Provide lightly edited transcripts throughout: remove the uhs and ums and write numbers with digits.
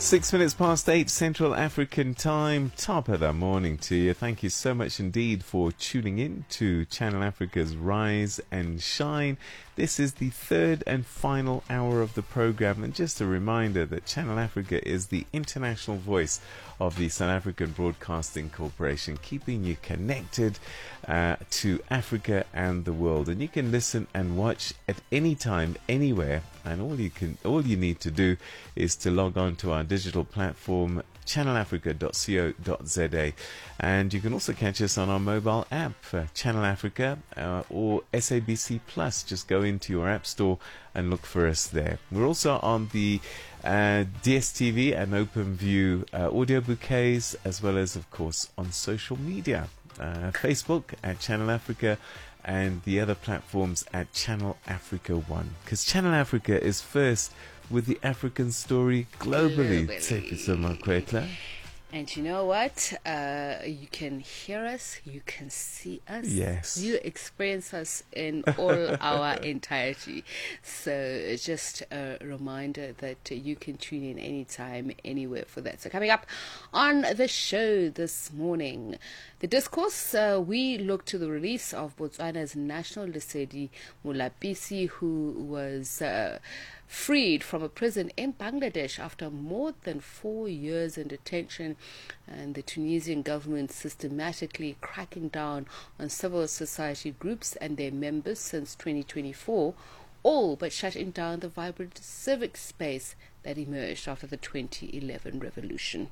6 minutes past 8 Central African time. Top of the morning to you. Thank you so much indeed for tuning in to Channel Africa's Rise and Shine. This is the third and final hour of the program, and just a reminder that Channel Africa is the international voice of the South African Broadcasting Corporation, keeping you connected to Africa and the world. And you can listen and watch at any time, anywhere, and all you need to do is to log on to our digital platform, channelafrica.co.za, and you can also catch us on our mobile app, Channel Africa or SABC Plus. Just go into your app store and look for us there. We're also on the DSTV and OpenView audio bouquets, as well as, of course, on social media, Facebook at Channel Africa, and the other platforms at Channel Africa 1. Because Channel Africa is first with the African story globally. Take it to Makwetla. And you know what? You can hear us, you can see us. Yes. You experience us in all our entirety. So just a reminder that you can tune in anytime, anywhere for that. So coming up on the show this morning, the discourse, we look to the release of Botswana's National Lesedi Molapisi, who was freed from a prison in Bangladesh after more than 4 years in detention, and the Tunisian government systematically cracking down on civil society groups and their members since 2024, all but shutting down the vibrant civic space that emerged after the 2011 revolution.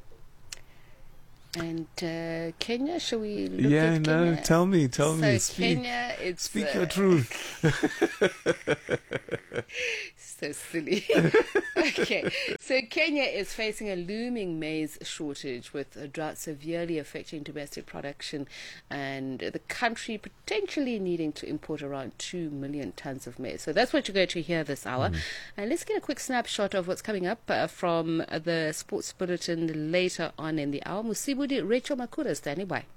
And Kenya, shall we look at Kenya? Tell me. So Speak. Kenya, it's Speak your truth. So silly. Okay, so Kenya is facing a looming maize shortage, with a drought severely affecting domestic production, and the country potentially needing to import around 2 million tons of maize. So that's what you're going to hear this hour. And let's get a quick snapshot of what's coming up from the sports bulletin later on in the hour. Musibudi Rachel Makura standing by.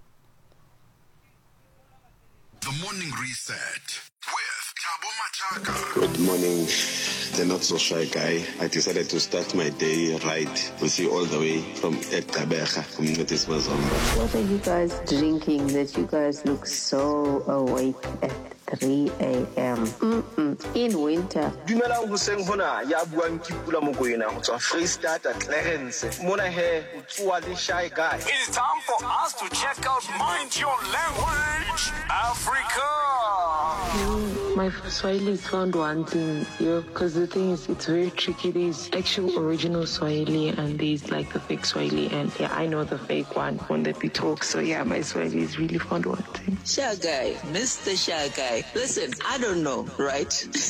The Morning Reset with Thabo Machaka. Good morning, the not so shy guy. I decided to start my day right with you all the way from Ekabecha, Communities Mazomba. What are you guys drinking that you guys look so awake at 3 a.m.? In winter. Dumelang hoseng hona ya buang ke Pula Mokoena go tswa Freestata Clarence. Mona he o tswa le shy guy. It's time for us to check out Mind Your Language Africa. My Swahili is found wanting, because the thing is, it's very tricky. There's actual original Swahili and there's like the fake Swahili, and yeah, I know the fake one that we talk. So yeah, my Swahili is really found wanting. Shy guy, Mr. Shy guy. Listen, I don't know, right?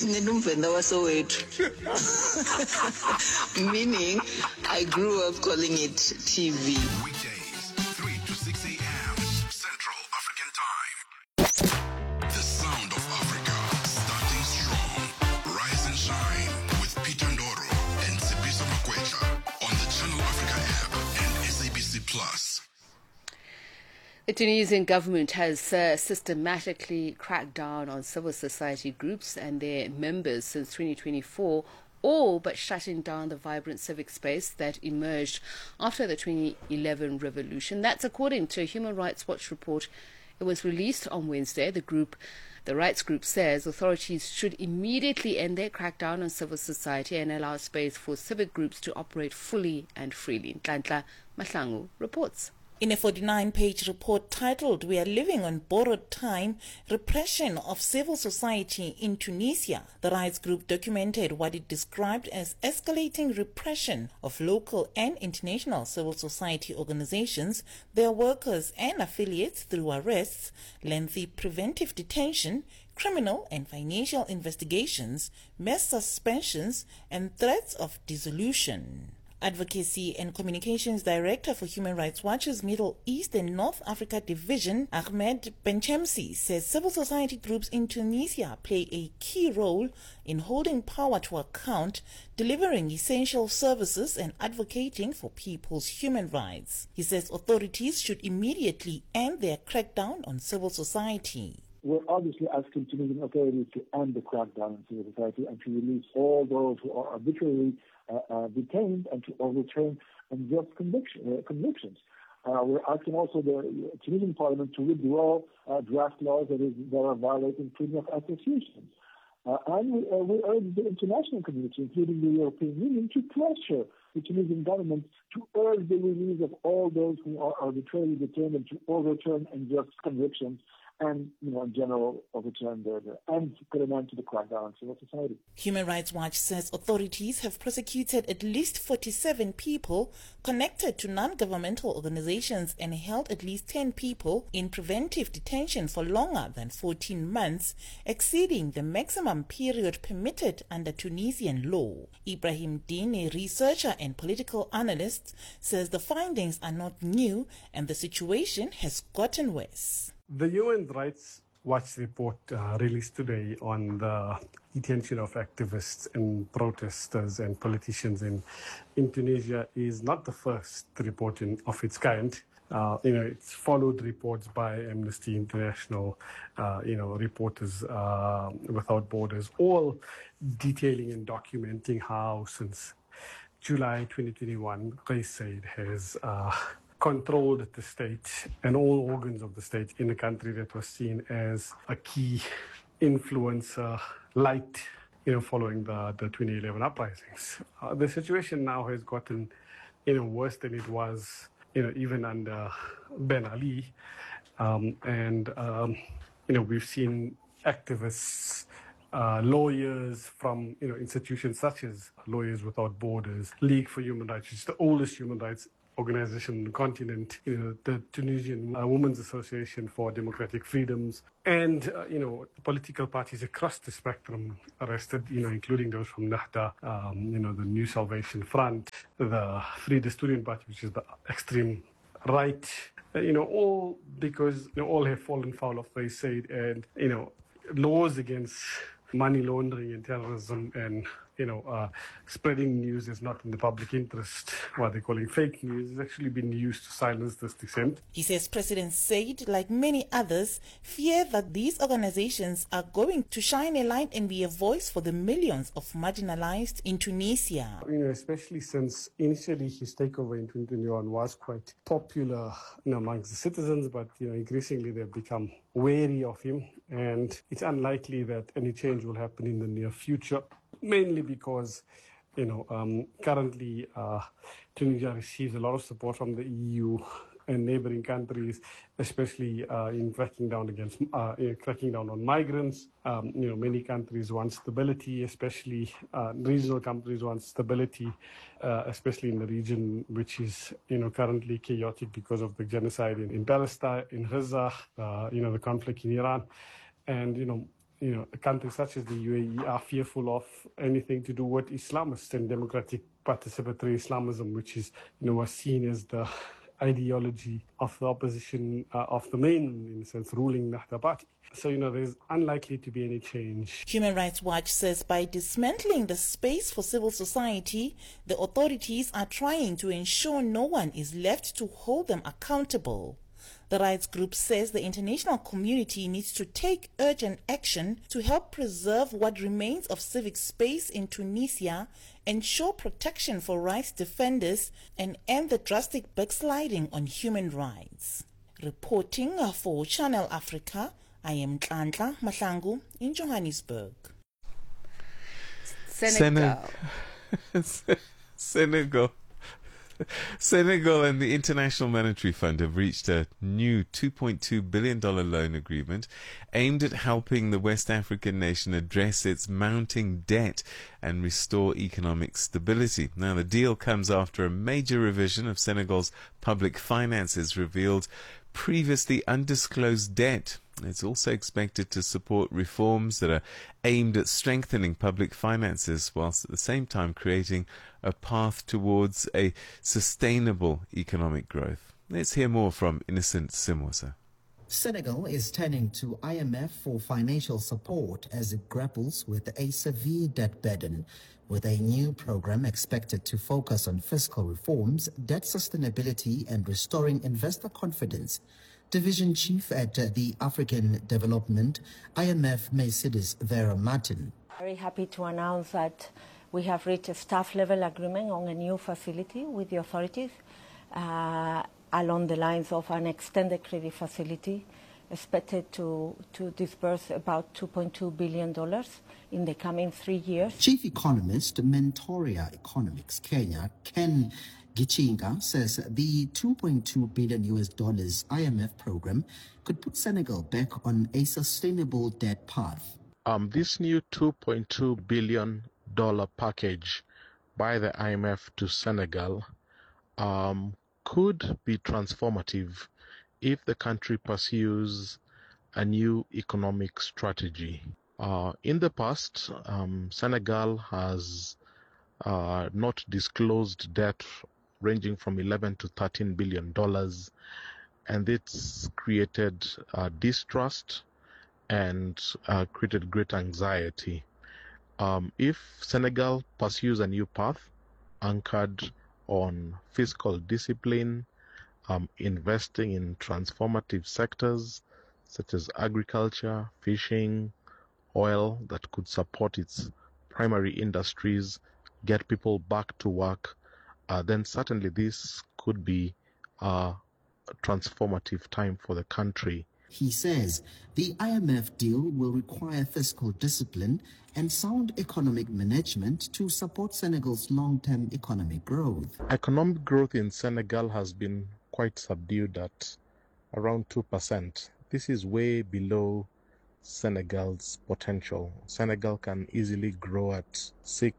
Meaning, I grew up calling it TV. Weekdays, 3 to 6 a.m. Central African Time. The sound of Africa, starting strong. Rise and shine with Peter Ndoro and Sipiso Makwetla on the Channel Africa app and SABC Plus. The Tunisian government has systematically cracked down on civil society groups and their members since 2024, all but shutting down the vibrant civic space that emerged after the 2011 revolution. That's according to a Human Rights Watch report. It was released on Wednesday. The rights group says authorities should immediately end their crackdown on civil society and allow space for civic groups to operate fully and freely. Nhlanhla Mahlangu reports. In a 49-page report titled "We Are Living on Borrowed Time, Repression of Civil Society in Tunisia," the rights group documented what it described as escalating repression of local and international civil society organizations, their workers and affiliates through arrests, lengthy preventive detention, criminal and financial investigations, mass suspensions, and threats of dissolution. Advocacy and Communications Director for Human Rights Watch's Middle East and North Africa Division, Ahmed Benchemsi, says civil society groups in Tunisia play a key role in holding power to account, delivering essential services and advocating for people's human rights. He says authorities should immediately end their crackdown on civil society. we're obviously asking Tunisian authorities to end the crackdown on civil society and to release all those who are arbitrarily detained and to overturn unjust convictions. We're asking also the Tunisian parliament to withdraw draft laws that are violating freedom of association. And we urge the international community, including the European Union, to pressure the Tunisian government to urge the release of all those who are arbitrarily detained and to overturn unjust convictions and, in general, overturn and put an end to the crackdown on civil society. Human Rights Watch says authorities have prosecuted at least 47 people connected to non-governmental organizations and held at least 10 people in preventive detention for longer than 14 months, exceeding the maximum period permitted under Tunisian law. Ibrahim Din, a researcher and political analyst, says the findings are not new and the situation has gotten worse. The Human Rights Watch report released today on the detention of activists and protesters and politicians in Tunisia is not the first report of its kind. It's followed reports by Amnesty International, Reporters Without Borders, all detailing and documenting how since July 2021, Kais Saied has controlled the state and all organs of the state in a country that was seen as a key influencer, light, following the 2011 uprisings. The situation now has gotten, worse than it was, even under Ben Ali. We've seen activists, lawyers from institutions such as Lawyers Without Borders, League for Human Rights, which is the oldest human rights organization on the continent, the Tunisian Women's Association for Democratic Freedoms, and political parties across the spectrum arrested, including those from Nahda, the New Salvation Front, the Free the Student Party, which is the extreme right, all because all have fallen foul of Kais Saied, and laws against money laundering and terrorism and spreading news is not in the public interest. What they're calling fake news has actually been used to silence this dissent. He says President Saied, like many others, fear that these organizations are going to shine a light and be a voice for the millions of marginalized in Tunisia. Especially since initially his takeover in 2021 was quite popular amongst the citizens, but increasingly they've become wary of him, and it's unlikely that any change will happen in the near future. Mainly because, currently Tunisia receives a lot of support from the EU and neighboring countries, especially in cracking down on migrants. Many countries want stability, especially regional countries want stability, especially in the region which is currently chaotic because of the genocide in Palestine, in Gaza, the conflict in Iran, and countries such as the UAE are fearful of anything to do with Islamist and democratic participatory Islamism, which is, was seen as the ideology of the opposition, of the main, in a sense, ruling Nahda party. So, there's unlikely to be any change. Human Rights Watch says by dismantling the space for civil society, the authorities are trying to ensure no one is left to hold them accountable. The rights group says the international community needs to take urgent action to help preserve what remains of civic space in Tunisia, ensure protection for rights defenders, and end the drastic backsliding on human rights. Reporting for Channel Africa, I am Ntlanhla Mahlangu in Johannesburg. Senegal and the International Monetary Fund have reached a new $2.2 billion loan agreement aimed at helping the West African nation address its mounting debt and restore economic stability. Now, the deal comes after a major revision of Senegal's public finances revealed previously undisclosed debt. It's also expected to support reforms that are aimed at strengthening public finances, whilst at the same time creating a path towards a sustainable economic growth. Let's hear more from Innocent Simwasa. Senegal is turning to IMF for financial support as it grapples with a severe debt burden, with a new program expected to focus on fiscal reforms, debt sustainability, and restoring investor confidence. Division Chief at the African Development, IMF Mercedes Vera Martin. Very happy to announce that we have reached a staff-level agreement on a new facility with the authorities along the lines of an extended credit facility expected to disburse about $2.2 billion in the coming 3 years. Chief Economist, Mentoria Economics Kenya, Ken Gichinga, says the $2.2 billion IMF program could put Senegal back on a sustainable debt path. This new $2.2 billion package by the IMF to Senegal could be transformative if the country pursues a new economic strategy. In the past, Senegal has not disclosed debt ranging from 11 to $13 billion, and it's created distrust and created great anxiety. If Senegal pursues a new path anchored on fiscal discipline, investing in transformative sectors such as agriculture, fishing, oil that could support its primary industries, get people back to work, then certainly this could be a transformative time for the country. He says the IMF deal will require fiscal discipline and sound economic management to support Senegal's long-term economic growth. Economic growth in Senegal has been quite subdued at around 2%. This is way below Senegal's potential. Senegal can easily grow at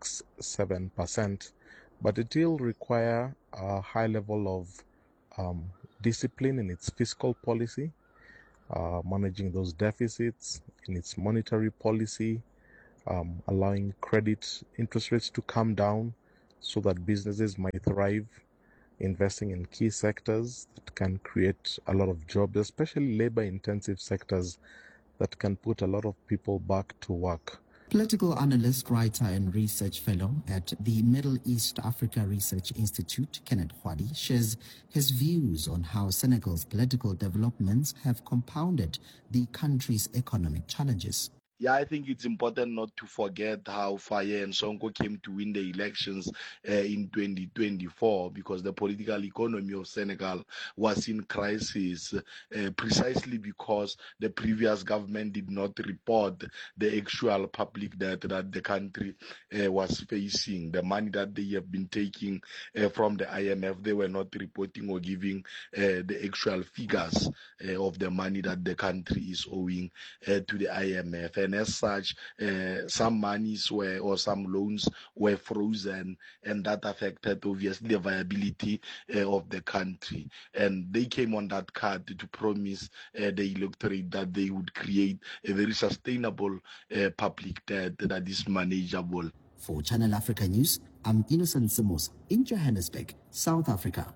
6-7%, but it will require a high level of discipline in its fiscal policy, managing those deficits, in its monetary policy, allowing credit interest rates to come down so that businesses might thrive, investing in key sectors that can create a lot of jobs, especially labor-intensive sectors that can put a lot of people back to work. Political analyst, writer, and research fellow at the Middle East Africa Research Institute, Kenneth Hwadi, shares his views on how Senegal's political developments have compounded the country's economic challenges. Yeah, I think it's important not to forget how Faye and Sonko came to win the elections in 2024, because the political economy of Senegal was in crisis precisely because the previous government did not report the actual public debt that the country was facing. The money that they have been taking from the IMF, they were not reporting or giving the actual figures of the money that the country is owing to the IMF. And as such, some monies or some loans were frozen, and that affected obviously the viability of the country. And they came on that card to promise the electorate that they would create a very sustainable public debt that is manageable. For Channel Africa News, I'm Innocent Samos in Johannesburg, South Africa.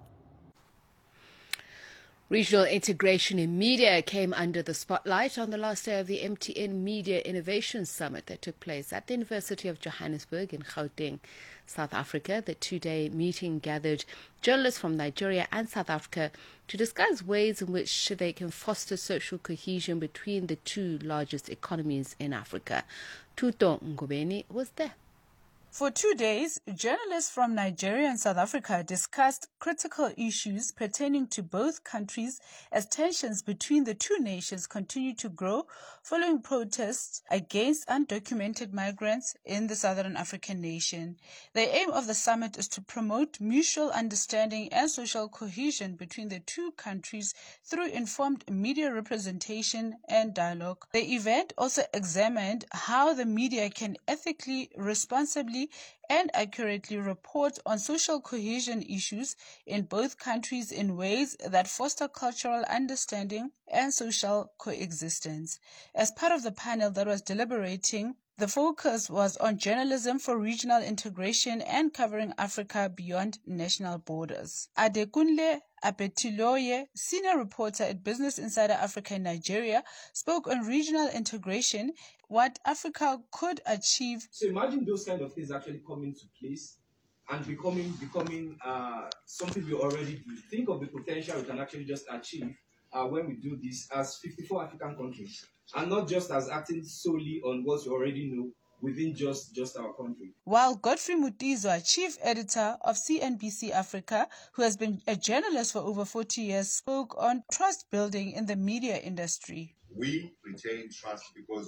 Regional integration in media came under the spotlight on the last day of the MTN Media Innovation Summit that took place at the University of Johannesburg in Gauteng, South Africa. The two-day meeting gathered journalists from Nigeria and South Africa to discuss ways in which they can foster social cohesion between the two largest economies in Africa. Tuto Ngobeni was there. For 2 days, journalists from Nigeria and South Africa discussed critical issues pertaining to both countries as tensions between the two nations continue to grow following protests against undocumented migrants in the Southern African nation. The aim of the summit is to promote mutual understanding and social cohesion between the two countries through informed media representation and dialogue. The event also examined how the media can ethically, responsibly, and accurately report on social cohesion issues in both countries in ways that foster cultural understanding and social coexistence. As part of the panel that was deliberating, the focus was on journalism for regional integration and covering Africa beyond national borders. Adekunle Apetiloye, senior reporter at Business Insider Africa in Nigeria, spoke on regional integration, what Africa could achieve. So imagine those kind of things actually coming to place and becoming something we already do. Think of the potential we can actually just achieve when we do this as 54 African countries, and not just as acting solely on what we already know within just our country. While Godfrey Mutizwa, chief editor of CNBC Africa, who has been a journalist for over 40 years, spoke on trust building in the media industry. We retain trust because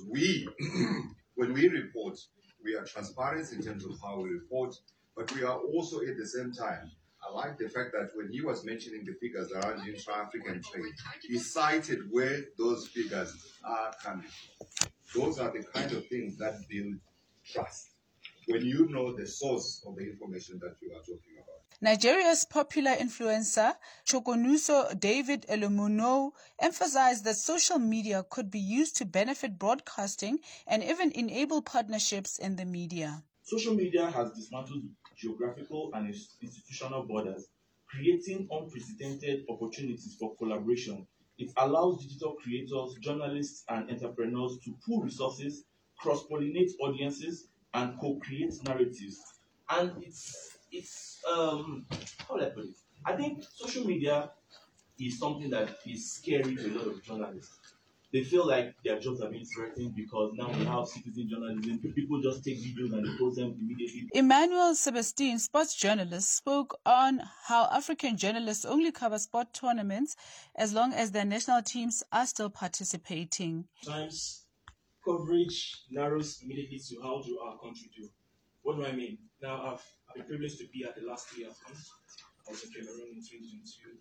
when we report, we are transparent in terms of how we report, but we are also at the same time, I like the fact that when he was mentioning the figures around intra-African trade, he cited where those figures are coming from. Those are the kind of things that build trust, when you know the source of the information that you are talking about. Nigeria's popular influencer, Chokonuso David Elumono, emphasized that social media could be used to benefit broadcasting and even enable partnerships in the media. Social media has dismantled geographical and institutional borders, creating unprecedented opportunities for collaboration. It allows digital creators, journalists, and entrepreneurs to pool resources, cross-pollinate audiences, and co-create narratives. And it's how do I put it? I think social media is something that is scary to a lot of journalists. They feel like their jobs are being threatened because now we have citizen journalism. People just take videos and they post them immediately. Emmanuel Sebastien, sports journalist, spoke on how African journalists only cover sport tournaments as long as their national teams are still participating. Sometimes coverage narrows immediately to how do our country do. What do I mean? Now, I've been privileged to be at the last 3 AFCONs. I was in Cameroon in 2022.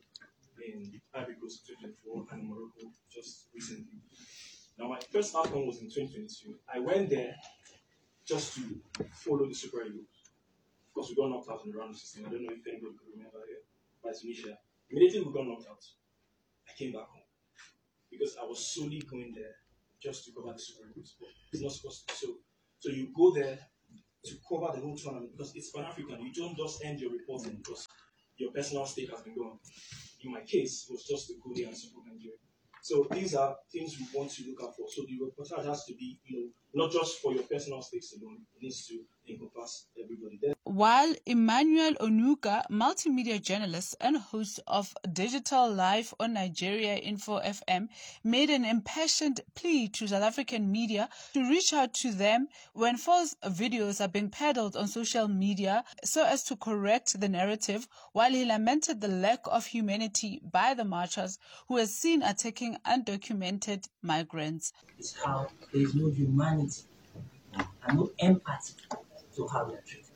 In Ivory Coast 2024 and Morocco just recently. Now my first AFCON was in 2022. I went there just to follow the Super Eagles because we got knocked out in the round of 16. I don't know if anybody could remember it, by Tunisia. Immediately we got knocked out, I came back home because I was solely going there just to cover the Super Eagles. It's not supposed to be so. So you go there to cover the whole tournament because it's Pan-African. You don't just end your reporting because your personal stake has been gone. In my case, it was just to go there and support Nigeria. So these are things we want to look out for. So the reportage has to be, not just for your personal stakes alone. It needs to encompass everybody there. While Emmanuel Onuka, multimedia journalist and host of Digital Live on Nigeria Info FM, made an impassioned plea to South African media to reach out to them when false videos are being peddled on social media so as to correct the narrative, while he lamented the lack of humanity by the marchers who were seen attacking undocumented migrants. It's how there is no humanity and no empathy to how they are treated.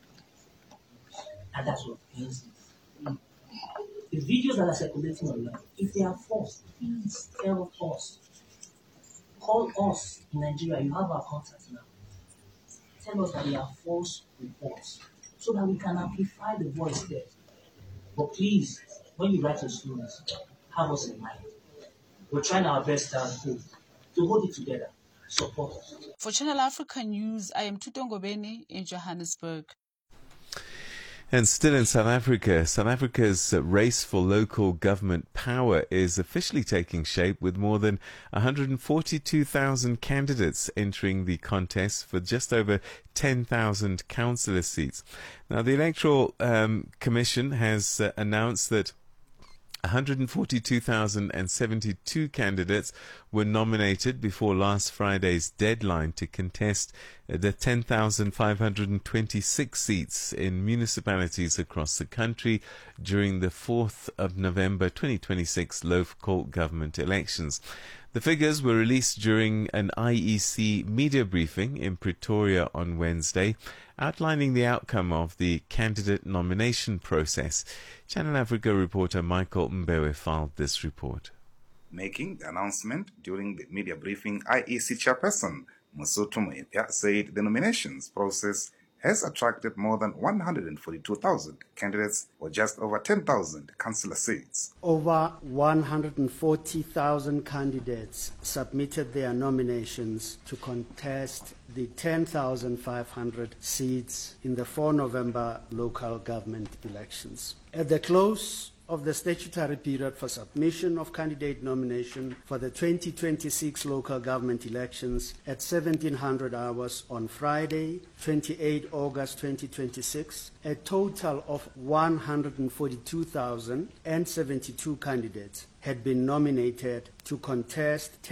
And that's what pains me. The videos that are circulating online, if they are false, please tell us. Call us in Nigeria. You have our contact now. Tell us that they are false reports so that we can amplify the voice there. But please, when you write your stories, have us in mind. We're trying our best to hold it together. Support us. For Channel Africa News, I am Tutongobeni in Johannesburg. And still in South Africa, South Africa's race for local government power is officially taking shape with more than 142,000 candidates entering the contest for just over 10,000 councillor seats. Now, the Electoral Commission has announced that 142,072 candidates were nominated before last Friday's deadline to contest the 10,526 seats in municipalities across the country during the 4th of November 2026 local government elections. The figures were released during an IEC media briefing in Pretoria on Wednesday, outlining the outcome of the candidate nomination process. Channel Africa reporter Michael Mbewe filed this report. Making the announcement during the media briefing, IEC chairperson Mosotho Moepya said the nominations process has attracted more than 142,000 candidates for just over 10,000 councillor seats. Over 140,000 candidates submitted their nominations to contest the 10,500 seats in the 4 November local government elections. At the close of the statutory period for submission of candidate nomination for the 2026 local government elections at 1700 hours on Friday, 28 August 2026, a total of 142,072 candidates had been nominated to contest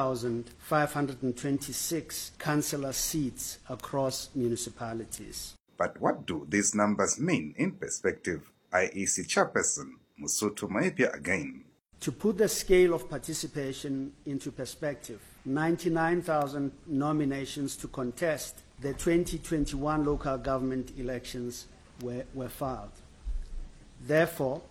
10,526 councillor seats across municipalities. But what do these numbers mean in perspective? IEC Chairperson Mosotho Maepea again. To put the scale of participation into perspective, 99,000 nominations to contest the 2021 local government elections were filed. Therefore,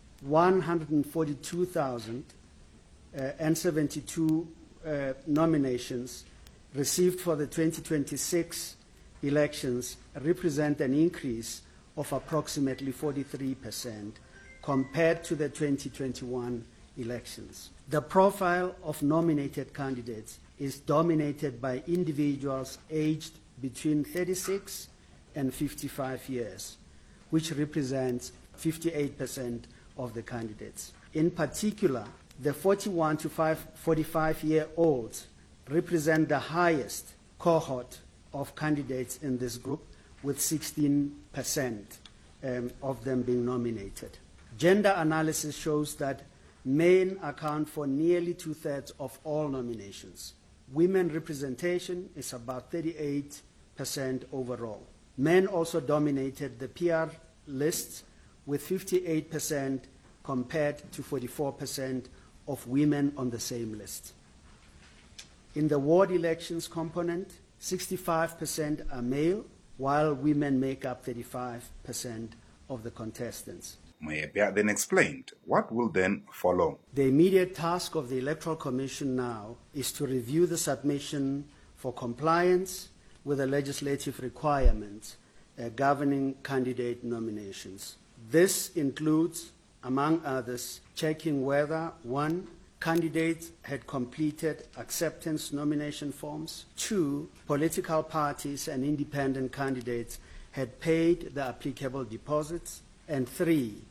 142,072 nominations received for the 2026 elections represent an increase of approximately 43% compared to the 2021 elections. The profile of nominated candidates is dominated by individuals aged between 36 and 55 years, which represents 58% of the candidates. In particular, the 41 to 45-year-olds represent the highest cohort of candidates in this group, with 16% of them being nominated. Gender analysis shows that men account for nearly 2/3 of all nominations. Women representation is about 38% overall. Men also dominated the PR lists with 58% compared to 44% of women on the same list. In the ward elections component, 65% are male, while women make up 35% of the contestants. Maepea then explained what will then follow. The immediate task of the Electoral Commission now is to review the submission for compliance with the legislative requirements governing candidate nominations. This includes, among others, checking whether 1, candidates had completed acceptance nomination forms, 2, political parties and independent candidates had paid the applicable deposits, and 3,